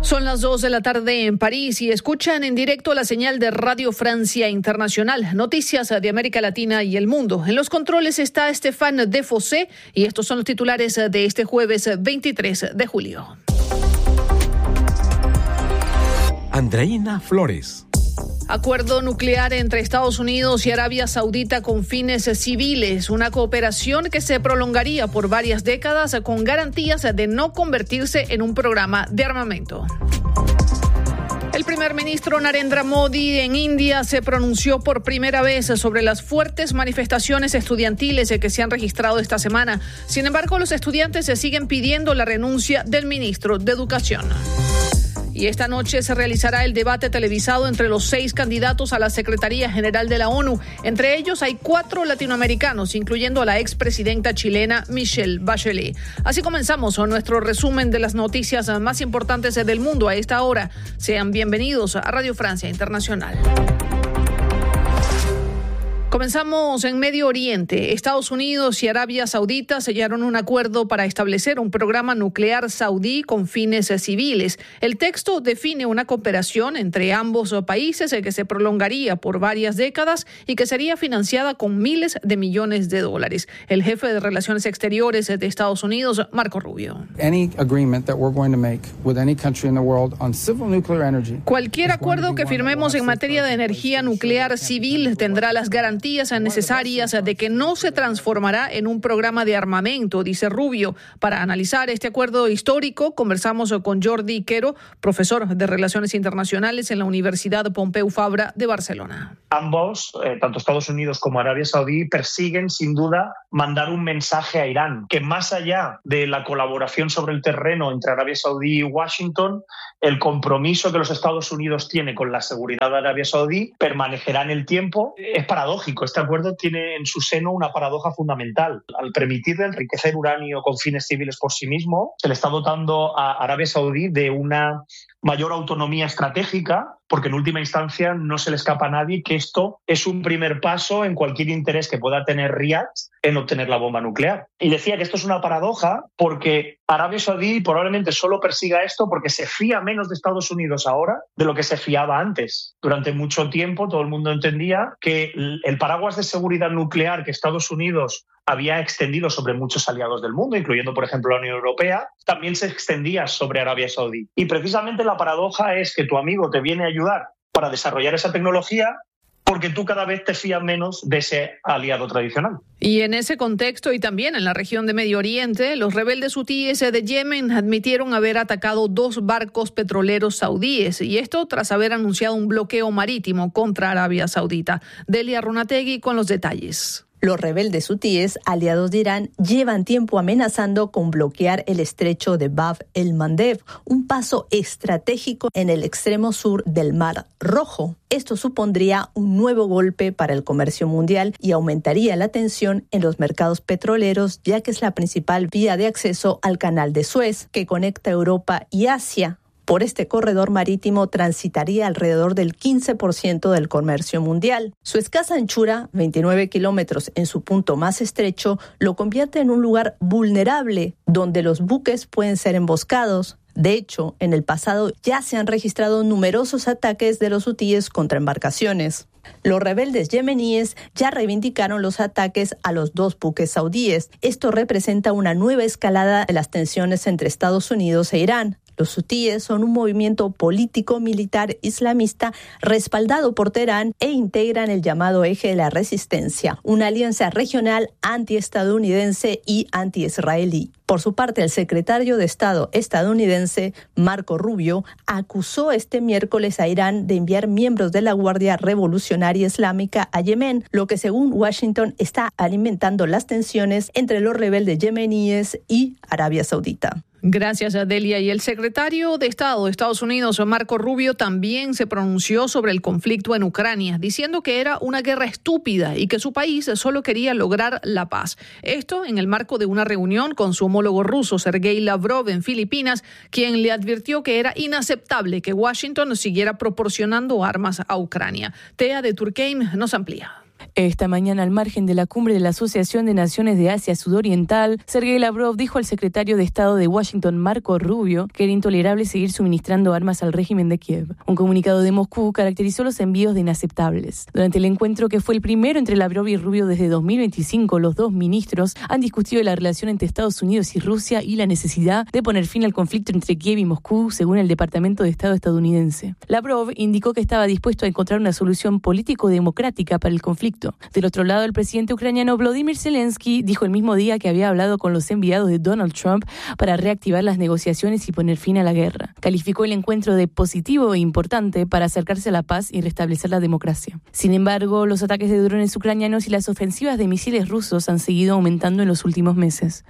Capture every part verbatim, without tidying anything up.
Son las dos de la tarde en París y escuchan en directo la señal de Radio Francia Internacional. Noticias de América Latina y el mundo. En los controles está Stéphane Defossé y estos son los titulares de este jueves veintitrés de julio. Andreina Flores. Acuerdo nuclear entre Estados Unidos y Arabia Saudita con fines civiles, una cooperación que se prolongaría por varias décadas con garantías de no convertirse en un programa de armamento. El primer ministro Narendra Modi en India se pronunció por primera vez sobre las fuertes manifestaciones estudiantiles que se han registrado esta semana. Sin embargo, los estudiantes se siguen pidiendo la renuncia del ministro de Educación. Y esta noche se realizará el debate televisado entre los seis candidatos a la Secretaría General de la ONU. Entre ellos hay cuatro latinoamericanos, incluyendo a la expresidenta chilena Michelle Bachelet. Así comenzamos con nuestro resumen de las noticias más importantes del mundo a esta hora. Sean bienvenidos a Radio Francia Internacional. Comenzamos en Medio Oriente. Estados Unidos y Arabia Saudita sellaron un acuerdo para establecer un programa nuclear saudí con fines civiles. El texto define una cooperación entre ambos países que se prolongaría por varias décadas y que sería financiada con miles de millones de dólares. El jefe de Relaciones Exteriores de Estados Unidos, Marco Rubio. Cualquier acuerdo que firmemos en materia de energía nuclear civil tendrá las garantías necesarias de que no se transformará en un programa de armamento, dice Rubio. Para analizar este acuerdo histórico, conversamos con Jordi Quero, profesor de Relaciones Internacionales en la Universidad Pompeu Fabra de Barcelona. Ambos, eh, tanto Estados Unidos como Arabia Saudí, persiguen sin duda mandar un mensaje a Irán, que más allá de la colaboración sobre el terreno entre Arabia Saudí y Washington, el compromiso que los Estados Unidos tiene con la seguridad de Arabia Saudí permanecerá en el tiempo. Es paradójico. Este acuerdo tiene en su seno una paradoja fundamental. Al permitirle enriquecer uranio con fines civiles por sí mismo, se le está dotando a Arabia Saudí de una mayor autonomía estratégica, porque en última instancia no se le escapa a nadie que esto es un primer paso en cualquier interés que pueda tener Riad en obtener la bomba nuclear. Y decía que esto es una paradoja porque Arabia Saudí probablemente solo persiga esto porque se fía menos de Estados Unidos ahora de lo que se fiaba antes. Durante mucho tiempo todo el mundo entendía que el paraguas de seguridad nuclear que Estados Unidos había extendido sobre muchos aliados del mundo, incluyendo, por ejemplo, la Unión Europea, también se extendía sobre Arabia Saudí. Y precisamente la paradoja es que tu amigo te viene a ayudar para desarrollar esa tecnología porque tú cada vez te fías menos de ese aliado tradicional. Y en ese contexto y también en la región de Medio Oriente, los rebeldes hutíes de Yemen admitieron haber atacado dos barcos petroleros saudíes, y esto tras haber anunciado un bloqueo marítimo contra Arabia Saudita. Delia Runategui con los detalles. Los rebeldes hutíes, aliados de Irán, llevan tiempo amenazando con bloquear el estrecho de Bab el-Mandeb, un paso estratégico en el extremo sur del Mar Rojo. Esto supondría un nuevo golpe para el comercio mundial y aumentaría la tensión en los mercados petroleros, ya que es la principal vía de acceso al Canal de Suez, que conecta Europa y Asia. Por este corredor marítimo transitaría alrededor del quince por ciento del comercio mundial. Su escasa anchura, veintinueve kilómetros en su punto más estrecho, lo convierte en un lugar vulnerable donde los buques pueden ser emboscados. De hecho, en el pasado ya se han registrado numerosos ataques de los hutíes contra embarcaciones. Los rebeldes yemeníes ya reivindicaron los ataques a los dos buques saudíes. Esto representa una nueva escalada de las tensiones entre Estados Unidos e Irán. Los hutíes son un movimiento político-militar islamista respaldado por Teherán e integran el llamado Eje de la Resistencia, una alianza regional antiestadounidense y anti-israelí. Por su parte, el secretario de Estado estadounidense, Marco Rubio, acusó este miércoles a Irán de enviar miembros de la Guardia Revolucionaria Islámica a Yemen, lo que según Washington está alimentando las tensiones entre los rebeldes yemeníes y Arabia Saudita. Gracias, Adelia. Y el secretario de Estado de Estados Unidos, Marco Rubio, también se pronunció sobre el conflicto en Ucrania, diciendo que era una guerra estúpida y que su país solo quería lograr la paz. Esto en el marco de una reunión con su homólogo ruso, Sergei Lavrov, en Filipinas, quien le advirtió que era inaceptable que Washington siguiera proporcionando armas a Ucrania. Tea de Turqueim nos amplía. Esta mañana, al margen de la cumbre de la Asociación de Naciones de Asia Sudoriental, Sergei Lavrov dijo al secretario de Estado de Washington, Marco Rubio, que era intolerable seguir suministrando armas al régimen de Kiev. Un comunicado de Moscú caracterizó los envíos de inaceptables. Durante el encuentro, que fue el primero entre Lavrov y Rubio desde dos mil veinticinco, los dos ministros han discutido la relación entre Estados Unidos y Rusia y la necesidad de poner fin al conflicto entre Kiev y Moscú, según el Departamento de Estado estadounidense. Lavrov indicó que estaba dispuesto a encontrar una solución político-democrática para el conflicto. Del otro lado, el presidente ucraniano Volodymyr Zelensky dijo el mismo día que había hablado con los enviados de Donald Trump para reactivar las negociaciones y poner fin a la guerra. Calificó el encuentro de positivo e importante para acercarse a la paz y restablecer la democracia. Sin embargo, los ataques de drones ucranianos y las ofensivas de misiles rusos han seguido aumentando en los últimos meses.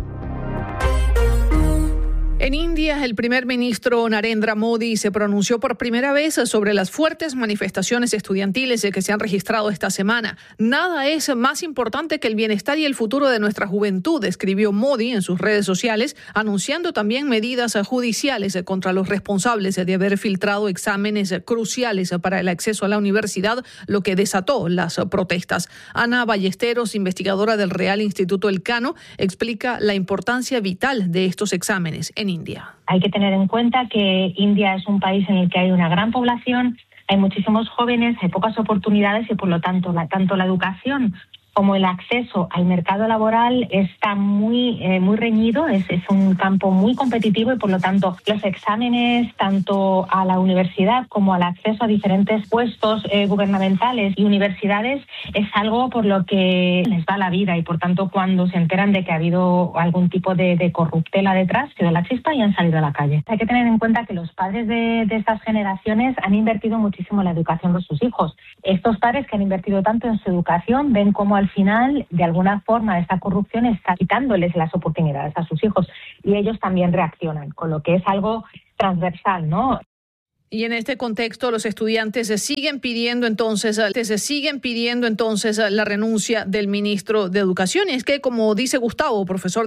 En India, el primer ministro Narendra Modi se pronunció por primera vez sobre las fuertes manifestaciones estudiantiles que se han registrado esta semana. Nada es más importante que el bienestar y el futuro de nuestra juventud, escribió Modi en sus redes sociales, anunciando también medidas judiciales contra los responsables de haber filtrado exámenes cruciales para el acceso a la universidad, lo que desató las protestas. Ana Ballesteros, investigadora del Real Instituto Elcano, explica la importancia vital de estos exámenes en India. Hay que tener en cuenta que India es un país en el que hay una gran población, hay muchísimos jóvenes, hay pocas oportunidades y por lo tanto la, tanto la educación como el acceso al mercado laboral está muy eh, muy reñido, es, es un campo muy competitivo y por lo tanto los exámenes tanto a la universidad como al acceso a diferentes puestos eh, gubernamentales y universidades es algo por lo que les va la vida y por tanto cuando se enteran de que ha habido algún tipo de, de corruptela detrás, quedó la chispa y han salido a la calle. Hay que tener en cuenta que los padres de, de estas generaciones han invertido muchísimo en la educación de sus hijos. Estos padres que han invertido tanto en su educación ven cómo al final, de alguna forma, esta corrupción está quitándoles las oportunidades a sus hijos y ellos también reaccionan, con lo que es algo transversal, ¿no? Y en este contexto, los estudiantes se siguen pidiendo entonces, se siguen pidiendo entonces la renuncia del ministro de Educación. Y es que, como dice Gustavo, profesor